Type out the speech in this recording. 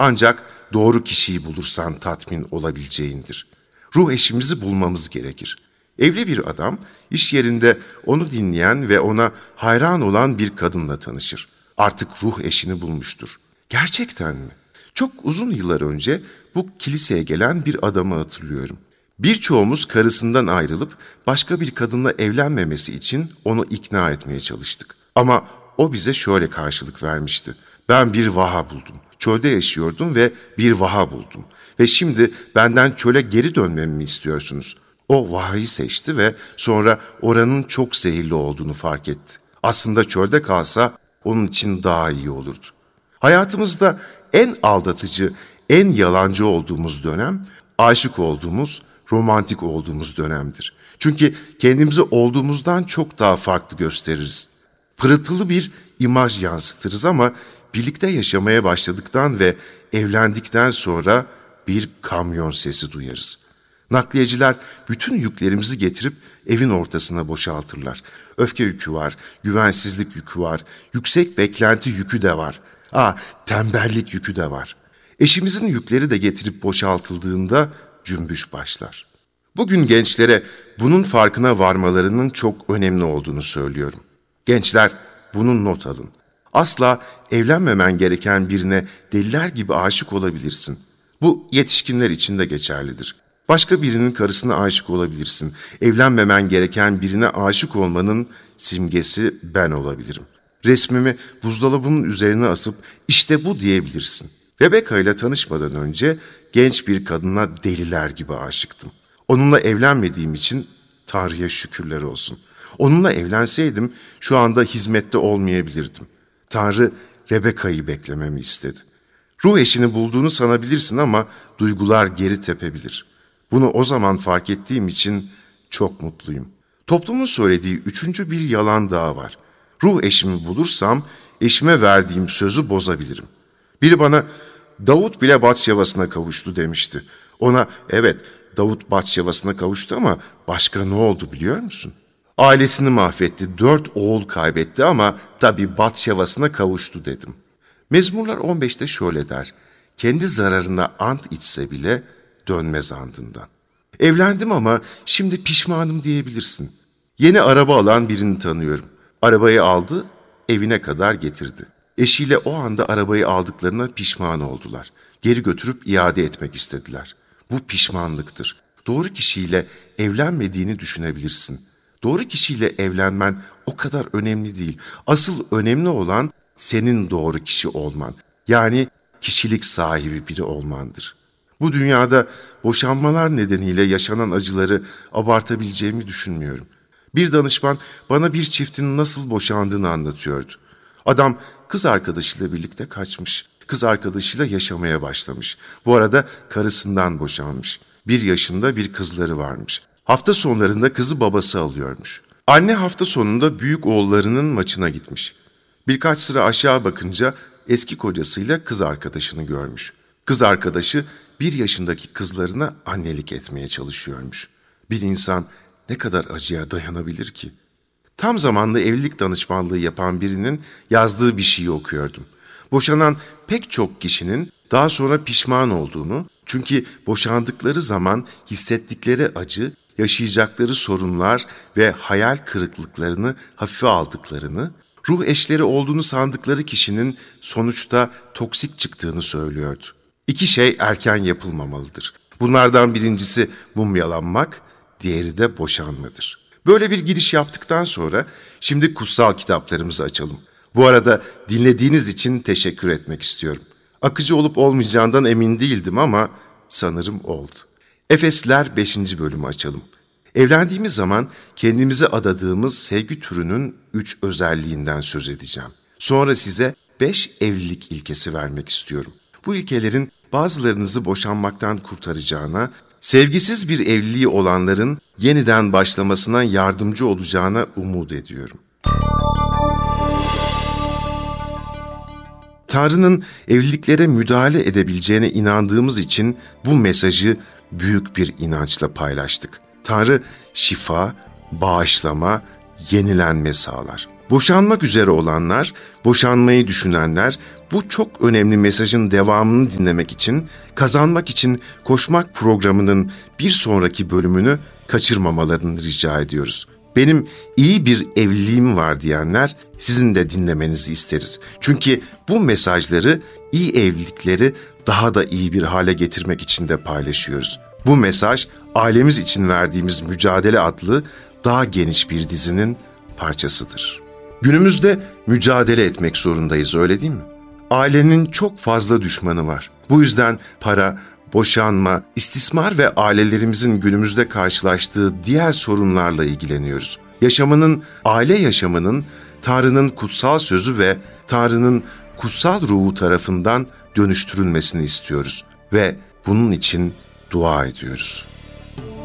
Ancak doğru kişiyi bulursan tatmin olabileceğindir. Ruh eşimizi bulmamız gerekir. Evli bir adam, iş yerinde onu dinleyen ve ona hayran olan bir kadınla tanışır. Artık ruh eşini bulmuştur. Gerçekten mi? Çok uzun yıllar önce bu kiliseye gelen bir adamı hatırlıyorum. Birçoğumuz karısından ayrılıp başka bir kadınla evlenmemesi için onu ikna etmeye çalıştık. Ama o bize şöyle karşılık vermişti. Ben bir vaha buldum. Çölde yaşıyordum ve bir vaha buldum. Ve şimdi benden çöle geri dönmemi mi istiyorsunuz? O vahayı seçti ve sonra oranın çok zehirli olduğunu fark etti. Aslında çölde kalsa onun için daha iyi olurdu. Hayatımızda en aldatıcı, en yalancı olduğumuz dönem, aşık olduğumuz, romantik olduğumuz dönemdir. Çünkü kendimizi olduğumuzdan çok daha farklı gösteririz. Pırıltılı bir imaj yansıtırız ama birlikte yaşamaya başladıktan ve evlendikten sonra bir kamyon sesi duyarız. Nakliyeciler bütün yüklerimizi getirip evin ortasına boşaltırlar. Öfke yükü var, güvensizlik yükü var, yüksek beklenti yükü de var. Tembellik yükü de var. Eşimizin yükleri de getirip boşaltıldığında cümbüş başlar. Bugün gençlere bunun farkına varmalarının çok önemli olduğunu söylüyorum. Gençler, bunun not alın. Asla evlenmemen gereken birine deliler gibi aşık olabilirsin. Bu yetişkinler için de geçerlidir. Başka birinin karısına aşık olabilirsin. Evlenmemen gereken birine aşık olmanın simgesi ben olabilirim. Resmimi buzdolabının üzerine asıp işte bu diyebilirsin. Rebecca ile tanışmadan önce genç bir kadına deliler gibi aşıktım. Onunla evlenmediğim için Tanrı'ya şükürler olsun. Onunla evlenseydim şu anda hizmette olmayabilirdim. Tanrı Rebecca'yı beklememi istedi. Ruh eşini bulduğunu sanabilirsin ama duygular geri tepebilir. Bunu o zaman fark ettiğim için çok mutluyum. Toplumun söylediği üçüncü bir yalan daha var. Ruh eşimi bulursam eşime verdiğim sözü bozabilirim. Biri bana Davut bile Batşevasına kavuştu demişti. Ona evet Davut Batşevasına kavuştu ama başka ne oldu biliyor musun? Ailesini mahvetti, 4 oğul kaybetti ama tabii Batşevasına kavuştu dedim. Mezmurlar 15'te şöyle der. Kendi zararına ant içse bile dönmez andından. Evlendim ama şimdi pişmanım diyebilirsin. Yeni araba alan birini tanıyorum. Arabayı aldı, evine kadar getirdi. Eşiyle o anda arabayı aldıklarına pişman oldular. Geri götürüp iade etmek istediler. Bu pişmanlıktır. Doğru kişiyle evlenmediğini düşünebilirsin. Doğru kişiyle evlenmen o kadar önemli değil. Asıl önemli olan senin doğru kişi olman. Yani kişilik sahibi biri olmandır. Bu dünyada boşanmalar nedeniyle yaşanan acıları abartabileceğimi düşünmüyorum. Bir danışman bana bir çiftin nasıl boşandığını anlatıyordu. Adam kız arkadaşıyla birlikte kaçmış. Kız arkadaşıyla yaşamaya başlamış. Bu arada karısından boşanmış. 1 yaşında bir kızları varmış. Hafta sonlarında kızı babası alıyormuş. Anne hafta sonunda büyük oğullarının maçına gitmiş. Birkaç sıra aşağı bakınca eski kocasıyla kız arkadaşını görmüş. Kız arkadaşı 1 yaşındaki kızlarına annelik etmeye çalışıyormuş. Bir insan ne kadar acıya dayanabilir ki? Tam zamanlı evlilik danışmanlığı yapan birinin yazdığı bir şeyi okuyordum. Boşanan pek çok kişinin daha sonra pişman olduğunu, çünkü boşandıkları zaman hissettikleri acı, yaşayacakları sorunlar ve hayal kırıklıklarını hafife aldıklarını, ruh eşleri olduğunu sandıkları kişinin sonuçta toksik çıktığını söylüyordu. 2 şey erken yapılmamalıdır. Bunlardan birincisi mumyalanmak, diğeri de boşanmadır. Böyle bir giriş yaptıktan sonra şimdi kutsal kitaplarımızı açalım. Bu arada dinlediğiniz için teşekkür etmek istiyorum. Akıcı olup olmayacağından emin değildim ama sanırım oldu. Efesliler 5. bölümü açalım. Evlendiğimiz zaman kendimize adadığımız sevgi türünün 3 özelliğinden söz edeceğim. Sonra size 5 evlilik ilkesi vermek istiyorum. Bu ilkelerin bazılarınızı boşanmaktan kurtaracağına, sevgisiz bir evliliği olanların yeniden başlamasına yardımcı olacağına umut ediyorum. Tanrı'nın evliliklere müdahale edebileceğine inandığımız için bu mesajı büyük bir inançla paylaştık. Tanrı şifa, bağışlama, yenilenme sağlar. Boşanmak üzere olanlar, boşanmayı düşünenler, Bu çok önemli mesajın devamını dinlemek için, Kazanmak için Koşmak programının bir sonraki bölümünü kaçırmamalarını rica ediyoruz. Benim iyi bir evliliğim var diyenler, sizin de dinlemenizi isteriz. Çünkü bu mesajları, iyi evlilikleri daha da iyi bir hale getirmek için de paylaşıyoruz. Bu mesaj, ailemiz için verdiğimiz mücadele adlı daha geniş bir dizinin parçasıdır. Günümüzde mücadele etmek zorundayız, öyle değil mi? Ailenin çok fazla düşmanı var. Bu yüzden para, boşanma, istismar ve ailelerimizin günümüzde karşılaştığı diğer sorunlarla ilgileniyoruz. Aile yaşamının Tanrı'nın kutsal sözü ve Tanrı'nın kutsal ruhu tarafından dönüştürülmesini istiyoruz ve bunun için dua ediyoruz.